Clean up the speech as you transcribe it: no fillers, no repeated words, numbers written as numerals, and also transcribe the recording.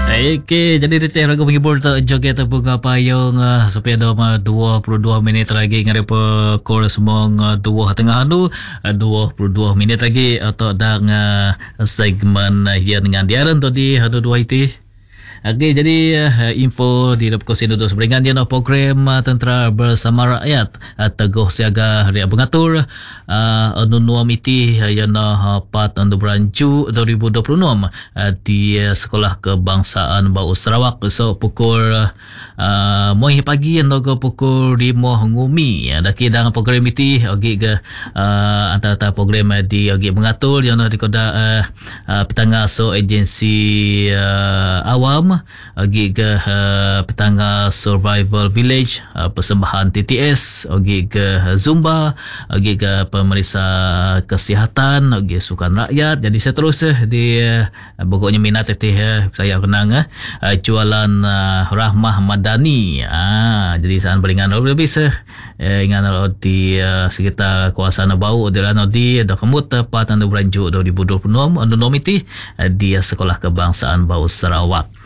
Okey, jadi kita ragu menghibur tak joget bunga payung supaya ada 22 minit lagi ngare pukul semua 2 tengah tu 22 minit lagi atau dang segmen yang dengan diaran tadi ada dua itu. Okey, jadi info di Repko Sinodo seberingan dia program Tentera Bersama Rakyat Teguh Siaga Riak Pengatur nuam iti yang pat bulan Ju 2026 di Sekolah Kebangsaan Bau Sarawak so pukul moi pagi ke pukul 5 ngumi daki dalam program iti ogi ke antara program di ogi mengatur yang di koda petanga so agensi awam ogi ke petanga survival village persembahan TTS ogi ke Zumba ogi ke pemeriksa kesihatan ogi sukan rakyat jadi seterusnya di pokoknya minat saya kenang jualan Rahmah Madani jadi saan beringan lebih ingan di sekitar kawasan bau di dokumut patan bulan Ju 2026 nomiti di Sekolah Kebangsaan Bau Sarawak.